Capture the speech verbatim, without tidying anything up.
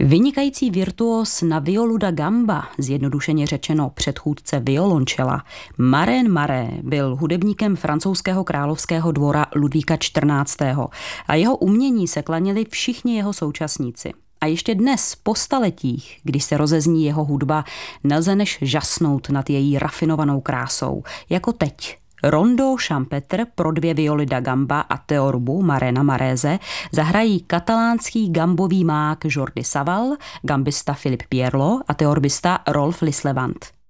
Vynikající virtuos na violu da gamba, zjednodušeně řečeno předchůdce violončela, Marin Maré byl hudebníkem francouzského královského dvora Ludvíka čtrnáctého. a jeho umění se klanili všichni jeho současníci. A ještě dnes, po staletích, když se rozezní jeho hudba, nelze než žasnout nad její rafinovanou krásou, jako teď. Rondo Champetre pro dvě violy da gamba a teorbu Marina Maréze zahrají katalánský gambový mák Jordi Savall, gambista Filip Pierlo a teorbista Rolf Lislevant.